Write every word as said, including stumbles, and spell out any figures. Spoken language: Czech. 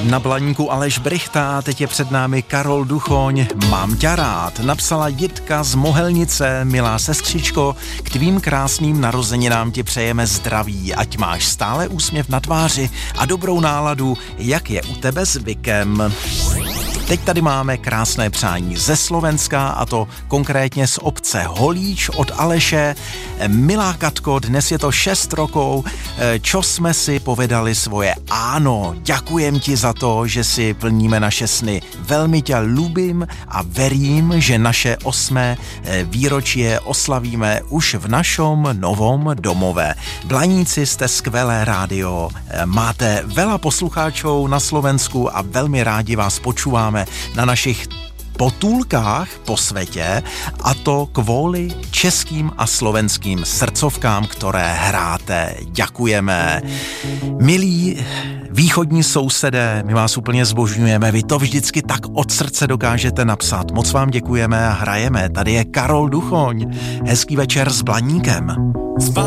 Na Blaníku Aleš Brychta, teď je před námi Karol Duchoň. Mám tě rád, napsala Jitka z Mohelnice. Milá sestřičko, k tvým krásným narozeninám ti přejeme zdraví, ať máš stále úsměv na tváři a dobrou náladu, jak je u tebe zvykem. Teď tady máme krásné přání ze Slovenska, a to konkrétně z obce Holíč od Aleše. Milá Katko, dnes je to šest rokov, čo jsme si povedali svoje áno. Ďakujem ti za to, že si plníme naše sny. Velmi tě ľúbim a verím, že naše osmé výročí oslavíme už v našom novom domove. Blaníci, ste skvelé rádio. Máte veľa poslucháčov na Slovensku a velmi rádi vás počúváme na našich potulkách po světě, a to kvůli českým a slovenským srdcovkám, které hráte. Ďakujeme. Milí východní sousedé, my vás úplně zbožňujeme, vy to vždycky tak od srdce dokážete napsat. Moc vám děkujeme a hrajeme. Tady je Karol Duchoň. Hezký večer s Blaníkem.